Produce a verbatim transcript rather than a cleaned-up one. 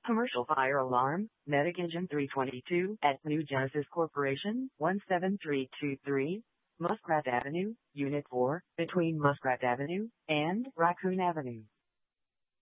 Commercial fire alarm, Medic Engine three twenty-two at New Genesis Corporation, one seven three two three, Muskrat Avenue, Unit four, between Muskrat Avenue and Raccoon Avenue.